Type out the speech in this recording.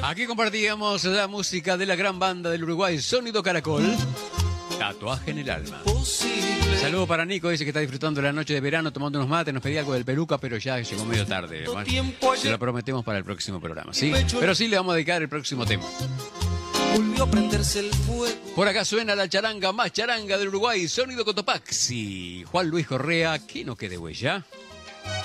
Aquí compartíamos la música de la gran banda del Uruguay, Sonido Caracol. Tatuaje en el alma. Saludo para Nico, dice que está disfrutando la noche de verano tomando unos mates. Nos pedía algo del Peluca, pero ya llegó medio tarde. Se lo prometemos para el próximo programa, ¿sí? Pero sí le vamos a dedicar el próximo tema. Volvió a prenderse el fuego. Por acá suena la charanga más charanga del Uruguay, Sonido Cotopaxi. Juan Luis Correa, que no quede huella.